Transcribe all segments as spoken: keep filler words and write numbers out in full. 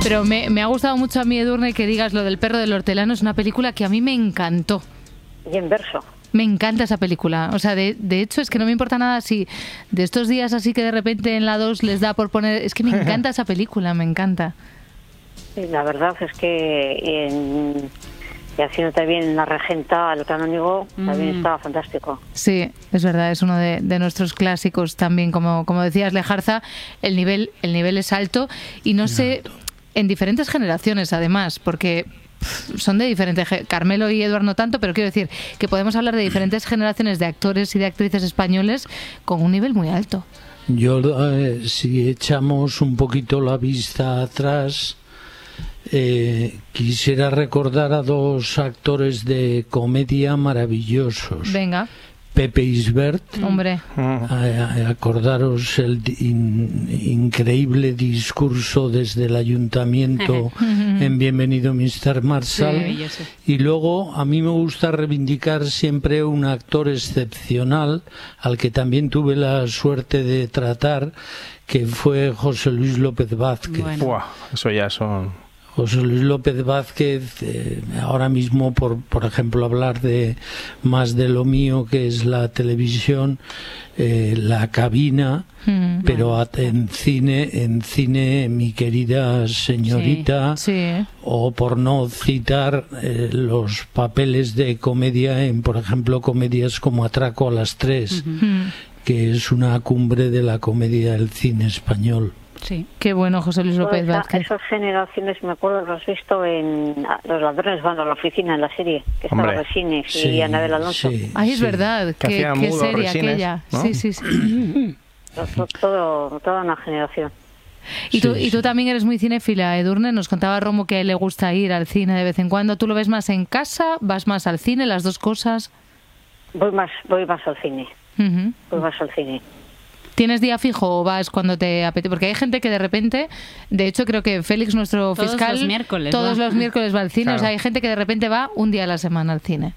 Pero me, me ha gustado mucho a mí, Edurne, que digas lo del perro del hortelano. Es una película que a mí me encantó. Y en verso. Me encanta esa película. O sea, de, de hecho, es que no me importa nada si de estos días así que de repente en la dos les da por poner... Es que me encanta esa película, me encanta. Sí, la verdad es que en, y haciendo también La Regenta, El Canónigo, también mm. estaba fantástico. Sí, es verdad, es uno de, de nuestros clásicos también. Como, como decías, Lejarza, el nivel, el nivel es alto y no sé, en diferentes generaciones además, porque... son de diferentes, Carmelo y Eduardo no tanto, pero quiero decir que podemos hablar de diferentes generaciones de actores y de actrices españoles con un nivel muy alto. Yo, eh, si echamos un poquito la vista atrás, eh, quisiera recordar a dos actores de comedia maravillosos. Venga. Pepe Isbert, hombre, acordaros el in, increíble discurso desde el ayuntamiento en Bienvenido mister Marshall, sí, y luego a mí me gusta reivindicar siempre un actor excepcional al que también tuve la suerte de tratar, que fue José Luis López Vázquez. Bueno. Buah, eso ya son... José Luis López Vázquez, eh, ahora mismo, por, por ejemplo, hablar de más de lo mío, que es la televisión, eh, La Cabina, mm, pero bueno. en cine, en cine, Mi querida señorita, sí, sí. O por no citar eh, los papeles de comedia en, por ejemplo, comedias como Atraco a las tres, uh-huh. que es una cumbre de la comedia del cine español. Sí, qué bueno, José Luis López Vázquez. Esas generaciones, me acuerdo, lo has visto en Los ladrones van a la oficina, en la serie, que estaba Resines sí, y Anabel Alonso. Sí, Ay, es sí. verdad, que qué, qué serie Resines, aquella. ¿no? Sí, sí, sí. Todo, todo, toda una generación. Y tú, sí, y tú sí. también eres muy cinéfila, Edurne. Nos contaba Romo que a él le gusta ir al cine de vez en cuando. ¿Tú lo ves más en casa? ¿Vas más al cine? ¿Las dos cosas? Voy más, voy más al cine. Uh-huh. Voy más al cine. ¿Tienes día fijo o vas cuando te apetece? Porque hay gente que de repente, de hecho creo que Félix, nuestro todos fiscal, los miércoles, todos ¿va? los miércoles va al cine. Claro. O sea, hay gente que de repente va un día a la semana al cine.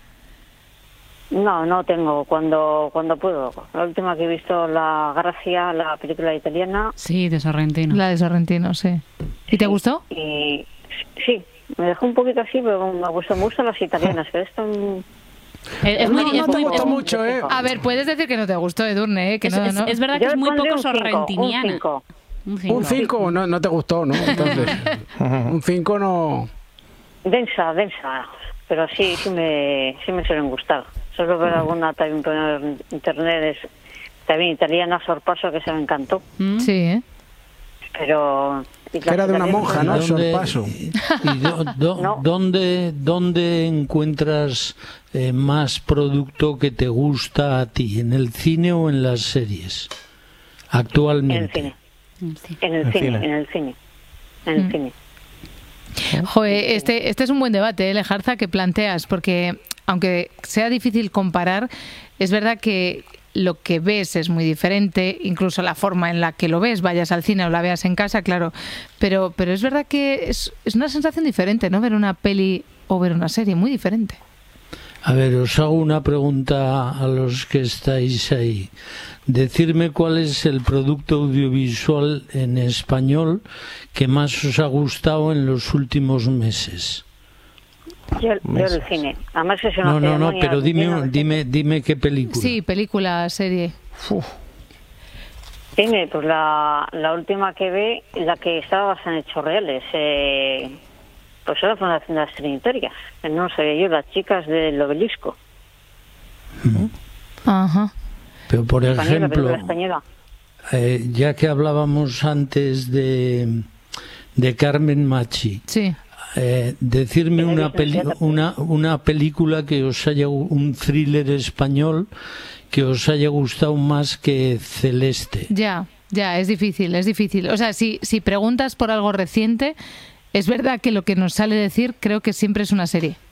No, no tengo, cuando cuando puedo. La última que he visto, La Gracia, la película italiana. Sí, de Sorrentino. La de Sorrentino, sí. ¿Y te gustó? Y sí, me dejó un poquito así, pero me gustó mucho las italianas, pero esto... Es, es muy, no, es no te muy- gustó es- mucho, ¿eh? A ver, puedes decir que no te gustó, Edurne, ¿eh? Que es, no, es- no. es verdad que Yo es muy pondré poco un cinco, sorrentiniana. un cinco. Un cinco. Un cinco no, no te gustó, ¿no? Entonces, un cinco no... Densa, densa, pero sí, sí me, sí me suelen gustar. Solo ver alguna también por internet, es, también italiana, Sorpaso, que se me encantó, ¿Mm? Sí, ¿eh? pero... Que era de una monja, ¿no? ¿Dónde- Sorpaso. y do- do- No. ¿dónde, ¿Dónde encuentras eh, más producto que te gusta a ti? ¿En el cine o en las series? En el Actualmente. cine, Sí. en el En cine, cine. en el cine, en el Mm. cine. Joder, este, este es un buen debate, ¿eh, Lejarza, que planteas, porque aunque sea difícil comparar, es verdad que lo que ves es muy diferente, incluso la forma en la que lo ves, vayas al cine o la veas en casa, claro, pero, pero es verdad que es, es una sensación diferente, ¿no? Ver una peli o ver una serie, muy diferente. A ver, os hago una pregunta a los que estáis ahí. Decirme cuál es el producto audiovisual en español que más os ha gustado en los últimos meses. Yo, yo el cine, además es una No, no, no, ceremonia pero dime, llena de dime, dime qué película. Sí, película, serie. cine, pues la, la última que ve, la que estaba basada en hechos reales, eh, pues era la Fundación de las Trinitarias, que no sabía yo, las chicas del Obelisco, Ajá. Pero por española, ejemplo, película española. eh, ya que hablábamos antes de, de Carmen Machi, Sí. eh, decirme Pero una, es peli- licenciada. una, una película que os haya, un thriller español que os haya gustado más que Celeste. Ya, ya, es difícil, es difícil. O sea, si, si preguntas por algo reciente, es verdad que lo que nos sale decir creo que siempre es una serie.